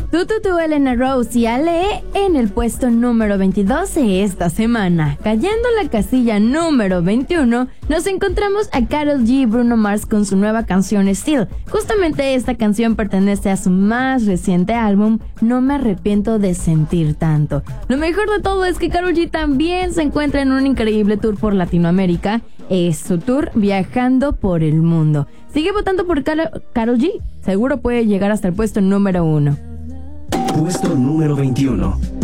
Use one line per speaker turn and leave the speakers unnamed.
Elena Rose y Ale en el puesto número 22 de esta semana. Cayendo la casilla número 21, nos encontramos a Karol G y Bruno Mars con su nueva canción Still. Justamente esta canción pertenece a su más reciente álbum, No me arrepiento de sentir tanto. Lo mejor de todo es que Karol G también se encuentra en un increíble tour por Latinoamérica. Es su tour viajando por el mundo. Sigue votando por Karol G. Seguro puede llegar hasta el puesto número 1.
Puesto número 21.